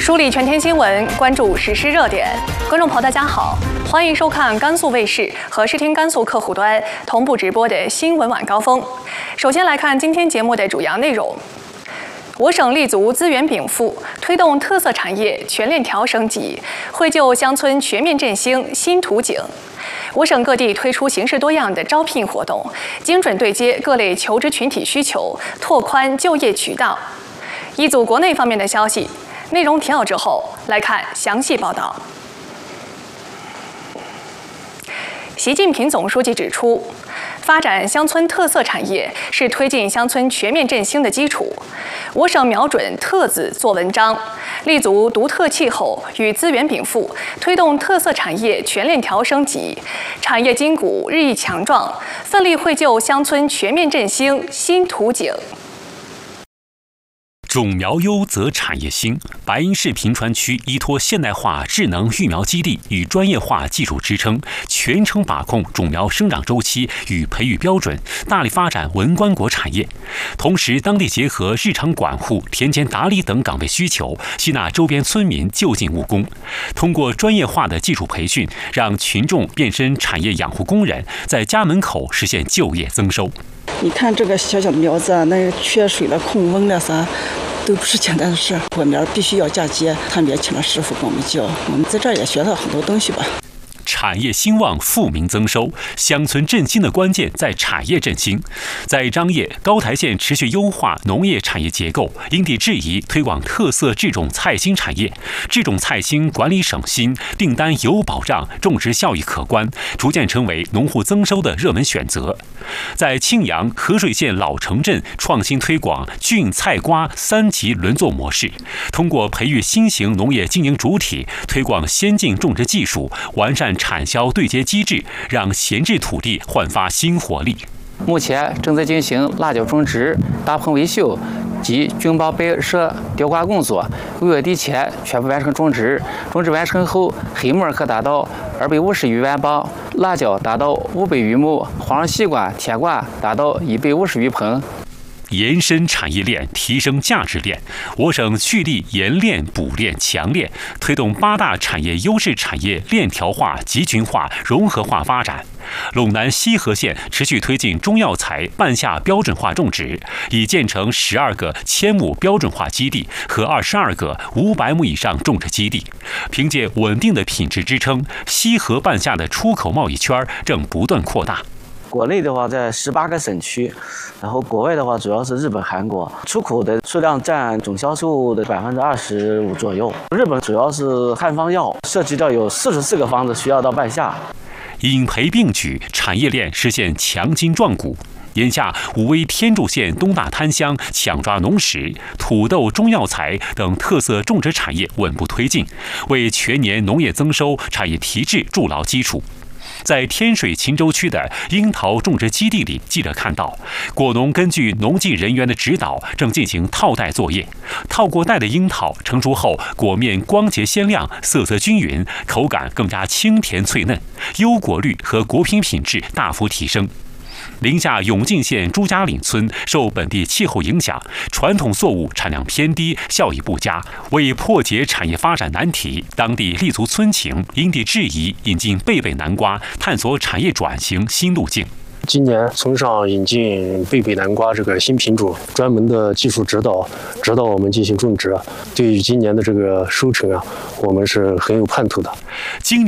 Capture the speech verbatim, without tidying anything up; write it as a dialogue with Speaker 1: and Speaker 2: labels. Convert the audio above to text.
Speaker 1: 梳理全天新闻，关注时事热点。观众朋友，大家好，欢迎收看甘肃卫视和视听甘肃客户端同步直播的新闻晚高峰。首先来看今天节目的主要内容。我省立足资源禀赋，推动特色产业全链条升级，绘就乡村全面振兴新图景。我省各地推出形式多样的招聘活动，精准对接各类求职群体需求，拓宽就业渠道。一组国内方面的消息，内容提要之后来看详细报道。习近平总书记指出，发展乡村特色产业是推进乡村全面振兴的基础。我省瞄准特字做文章，立足独特气候与资源禀赋，推动特色产业全链条升级，产业筋骨日益强壮，奋力绘就乡村全面振兴新图景。
Speaker 2: 种苗优则产业兴。白银市平川区依托现代化智能育苗基地与专业化技术支撑，全程把控种苗生长周期与培育标准，大力发展文观果产业。同时，当地结合日常管护、田间打理等岗位需求，吸纳周边村民就近务工，通过专业化的技术培训，让群众变身产业养护工人，在家门口实现就业增收。
Speaker 3: 你看这个小小的苗子啊，那个缺水了、控温了啥，都不是简单的事。我苗必须要嫁接，他们也请了师傅给我们教，我们在这儿也学到很多东西吧。
Speaker 2: 产业兴旺，富民增收。乡村振兴的关键在产业振兴。在张掖，高台县持续优化农业产业结构，因地制宜推广特色制种菜心产业。制种菜心管理省心，订单有保障，种植效益可观，逐渐成为农户增收的热门选择。在庆阳河水县老城镇，创新推广菌菜瓜三级轮作模式，通过培育新型农业经营主体，推广先进种植技术，完善产销对接机制，让闲置土地焕发新活力。
Speaker 4: 目前正在进行辣椒种植、大棚维修及菌孢摆设吊挂工作，五月底前全部完成种植。种植完成后，黑木可达到二百五十余万磅，辣椒达到五百余亩，黄叶西瓜、甜瓜达到一百五十余棚。
Speaker 2: 延伸产业链，提升价值链。我省蓄力研炼、补炼、强炼，推动八大产业优势产业链条化、集群化、融合化发展。陇南西河县持续推进中药材半夏标准化种植，已建成十二个千亩标准化基地和二十二个五百亩以上种植基地。凭借稳定的品质支撑，西河半夏的出口贸易圈正不断扩大。
Speaker 5: 国内的话，在十八个省区，然后国外的话，主要是日本、韩国，出口的数量占总销售的百分之二十五左右。日本主要是汉方药，涉及到有四十四个方子需要到半夏。
Speaker 2: 引培并举，产业链实现强筋壮骨。眼下，武威天柱县东大滩乡抢抓农时、土豆、中药材等特色种植产业稳步推进，为全年农业增收、产业提质筑牢基础。在天水秦州区的樱桃种植基地里，记者看到，果农根据农技人员的指导，正进行套袋作业。套过袋的樱桃成熟后，果面光洁鲜亮，色泽均匀，口感更加清甜脆嫩，优果率和果品品质大幅提升。临夏永靖县朱家岭村受本地气候影响，传统作物产量偏低，效益不佳。为破解产业发展难题，当地立足村情，因地制宜引进贝贝南瓜，探索产业转型新路径。
Speaker 6: 今年村上引进贝贝南瓜这个新品种，专门的技术指导，指导我们进行种植。对于今年的这个收成啊，我们是很有盼头的。
Speaker 2: 今年